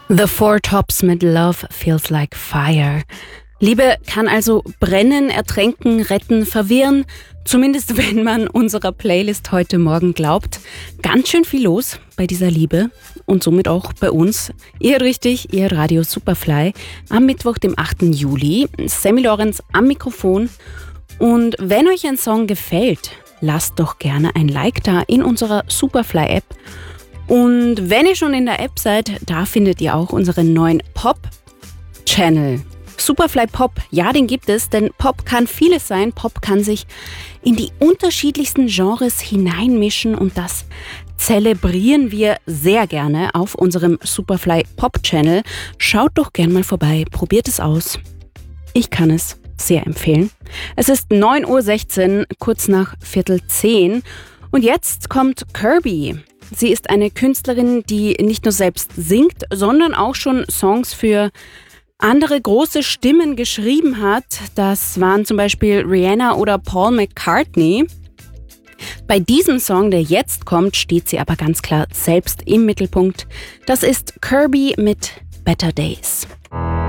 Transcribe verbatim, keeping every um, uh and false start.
The Four Tops mit Love Feels Like Fire. Liebe kann also brennen, ertränken, retten, verwirren. Zumindest wenn man unserer Playlist heute Morgen glaubt. Ganz schön viel los bei dieser Liebe und somit auch bei uns. Ihr hört richtig, ihr hört Radio Superfly am Mittwoch, dem achten Juli. Sammy Lorenz am Mikrofon. Und wenn euch ein Song gefällt, lasst doch gerne ein Like da in unserer Superfly-App. Und wenn ihr schon in der App seid, da findet ihr auch unseren neuen Pop-Channel. Superfly Pop, ja, den gibt es, denn Pop kann vieles sein. Pop kann sich in die unterschiedlichsten Genres hineinmischen und das zelebrieren wir sehr gerne auf unserem Superfly Pop Channel. Schaut doch gern mal vorbei, probiert es aus. Ich kann es sehr empfehlen. Es ist neun Uhr sechzehn, kurz nach Viertel zehn und jetzt kommt Kirby. Sie ist eine Künstlerin, die nicht nur selbst singt, sondern auch schon Songs für andere große Stimmen geschrieben hat. Das waren zum Beispiel Rihanna oder Paul McCartney. Bei diesem Song, der jetzt kommt, steht sie aber ganz klar selbst im Mittelpunkt. Das ist Kirby mit Better Days.